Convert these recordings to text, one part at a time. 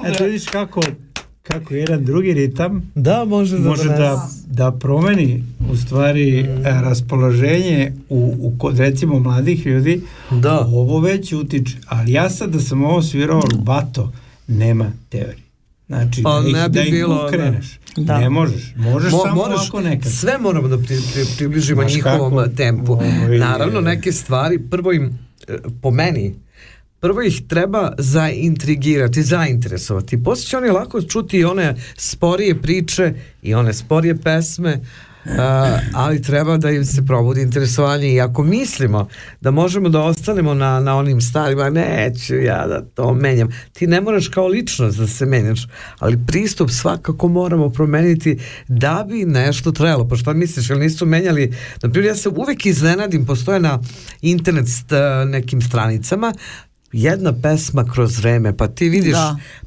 Eto vidiš kako jedan drugi ritam može da promeni u stvari raspoloženje kod recimo mladih ljudi. Ovo već utiče, ali ja sad da sam ovo svirao rubato, nema teorije. Znači da ih ukreneš. Ne možeš samo ovako nekad. Sve moramo da približimo njihovom tempu. Naravno neke stvari prvo im, po meni, prvo ih treba zaintrigirati, zainteresovati. Poslije će oni lako čuti one sporije priče i one sporije pesme, ali treba da im se probudi interesovanje. I ako mislimo da možemo da ostanemo na onim starima, neću ja da to menjam. Ti ne moraš kao ličnost da se menjaš, ali pristup svakako moramo promeniti da bi nešto trebalo. Pa šta misliš, jel nisu menjali? Naprimjer, ja se uvek iznenadim, postoje na internet nekim stranicama jedna pesma kroz vreme, pa ti vidiš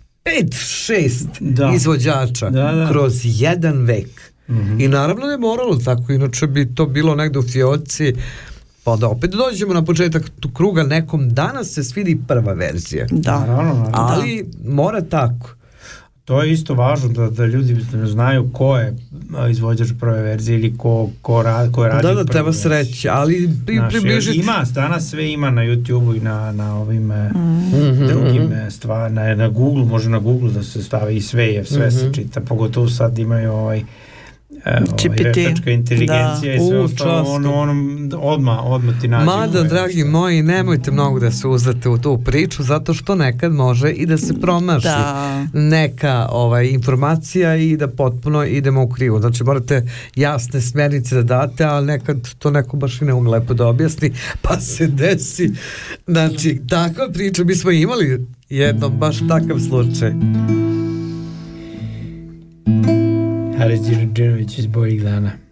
5-6 izvođača kroz jedan vek. I naravno je moralo tako, inače bi to bilo negde u fioci, pa da opet dođemo na početak tu kruga, nekom danas se svidi prva verzija. Ali mora tako. To je isto važno da ljudi znaju ko je izvođač prve verzije ili ko radi prve verzije. Da, treba se reći, ali približiti. Danas sve ima na YouTube-u i na ovim drugim stvarima, na Google, može na Google da se stavi i sve se čita, pogotovo sad imaju veštačka inteligencija i sve ostalo, odmah ti nađe. Mada, dragi moji, nemojte mnogo da se uzdate u tu priču, zato što nekad može i da se promaši neka informacija i da potpuno idemo u krivu. Znači, morate jasne smernice da date, ali nekad to neko baš i ne ume lepo da objasni, pa se desi. Znači, takva priča, mi smo imali jednom baš takav slučaj. Haris Đinđinović iz Boljih dana.